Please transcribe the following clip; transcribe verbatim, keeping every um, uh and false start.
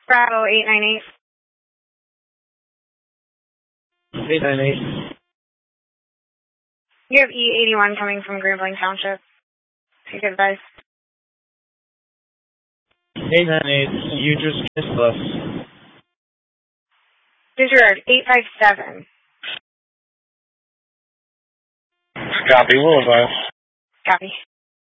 Bravo eight nine eight. eight nine eight. You have E eighty-one coming from Grambling Township. Take advice. eight nine eight, you just missed us. Disregard eight five seven. Copy, we'll advise. Copy.